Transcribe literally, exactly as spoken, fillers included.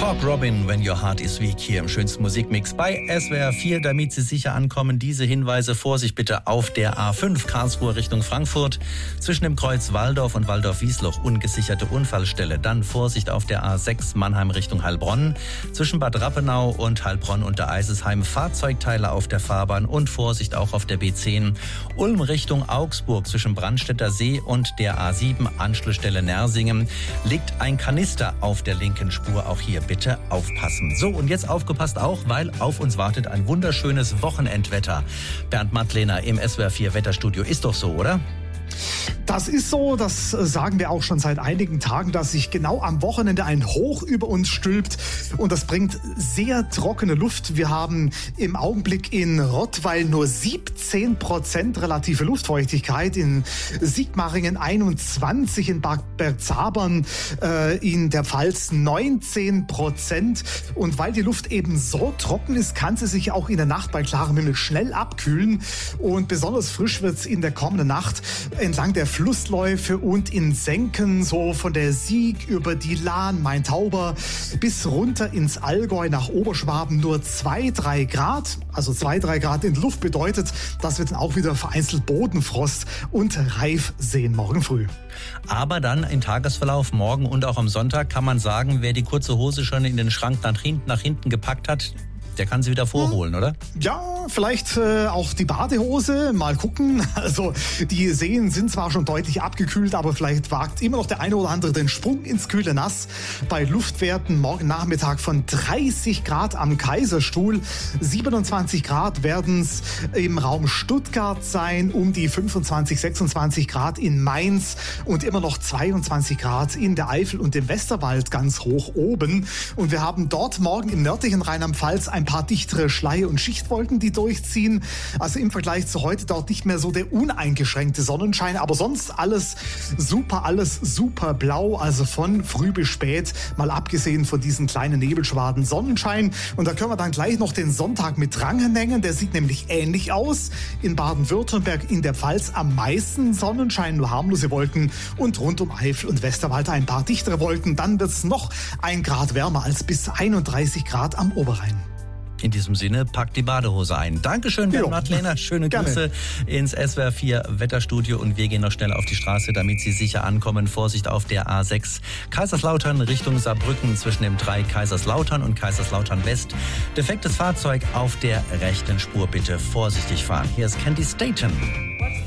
Talk Robin, When Your Heart is Weak, hier im schönsten Musikmix bei S W R vier. Damit Sie sicher ankommen, diese Hinweise: Vorsicht bitte auf der A fünf Karlsruhe Richtung Frankfurt. Zwischen dem Kreuz Walldorf und Walldorf-Wiesloch ungesicherte Unfallstelle. Dann Vorsicht auf der A sechs Mannheim Richtung Heilbronn. Zwischen Bad Rappenau und Heilbronn unter Eisesheim Fahrzeugteile auf der Fahrbahn. Und Vorsicht auch auf der B zehn Ulm Richtung Augsburg. Zwischen Brandstätter See und der A sieben Anschlussstelle Nersingen liegt ein Kanister auf der linken Spur. Auch hier bitte aufpassen. So, und jetzt aufgepasst auch, weil auf uns wartet ein wunderschönes Wochenendwetter. Bernd Mattlehner im S W R vier Wetterstudio. Ist doch so, oder? Das ist so, das sagen wir auch schon seit einigen Tagen, dass sich genau am Wochenende ein Hoch über uns stülpt und das bringt sehr trockene Luft. Wir haben im Augenblick in Rottweil nur siebzehn Prozent relative Luftfeuchtigkeit, in Sigmaringen einundzwanzig, in Bad Bergzabern äh, in der Pfalz neunzehn Prozent. Und weil die Luft eben so trocken ist, kann sie sich auch in der Nacht bei klarem Himmel schnell abkühlen und besonders frisch wird es in der kommenden Nacht entlang der Flussläufe und in Senken, so von der Sieg über die Lahn, Main-Tauber bis runter ins Allgäu nach Oberschwaben nur zwei, drei Grad. Also zwei, drei Grad in der Luft bedeutet, dass wir dann auch wieder vereinzelt Bodenfrost und Reif sehen morgen früh. Aber dann im Tagesverlauf, morgen und auch am Sonntag, kann man sagen, wer die kurze Hose schon in den Schrank nach hinten, nach hinten gepackt hat, der kann sie wieder vorholen, oder? Ja, vielleicht äh, auch die Badehose. Mal gucken. Also die Seen sind zwar schon deutlich abgekühlt, aber vielleicht wagt immer noch der eine oder andere den Sprung ins kühle Nass. Bei Luftwerten morgen Nachmittag von dreißig Grad am Kaiserstuhl. siebenundzwanzig Grad werden es im Raum Stuttgart sein, um die fünfundzwanzig, sechsundzwanzig Grad in Mainz und immer noch zweiundzwanzig Grad in der Eifel und im Westerwald ganz hoch oben. Und wir haben dort morgen im nördlichen Rheinland-Pfalz ein paar dichtere Schleier- und Schichtwolken, die durchziehen. Also im Vergleich zu heute dort nicht mehr so der uneingeschränkte Sonnenschein, aber sonst alles super, alles super blau, also von früh bis spät, mal abgesehen von diesen kleinen Nebelschwaden Sonnenschein. Und da können wir dann gleich noch den Sonntag mit dranhängen, der sieht nämlich ähnlich aus. In Baden-Württemberg, in der Pfalz am meisten Sonnenschein, nur harmlose Wolken und rund um Eifel und Westerwald ein paar dichtere Wolken. Dann wird es noch ein Grad wärmer als bis einunddreißig Grad am Oberrhein. In diesem Sinne, packt die Badehose ein. Dankeschön, Bernd Mattlehner. Schöne Grüße ins S W R vier Wetterstudio. Und wir gehen noch schnell auf die Straße, damit Sie sicher ankommen. Vorsicht auf der A sechs Kaiserslautern Richtung Saarbrücken zwischen dem drei Kaiserslautern und Kaiserslautern West. Defektes Fahrzeug auf der rechten Spur. Bitte vorsichtig fahren. Hier ist Candy Staten.